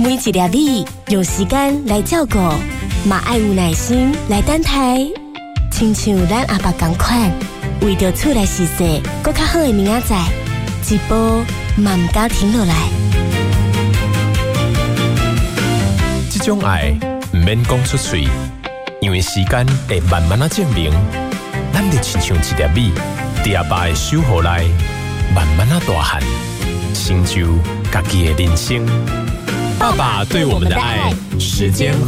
每一粒米用时间来照顾，嘛爱有耐心来等待，亲像咱阿爸同款，为着厝内事事搁较好的明仔载，一步嘛唔敢停落来。 这种爱唔免讲出嘴，因为时间会慢慢啊证明，咱就亲像一粒米，伫阿爸的守护内，慢慢啊大汉，成就家己的人生。爸爸对我们的爱，时间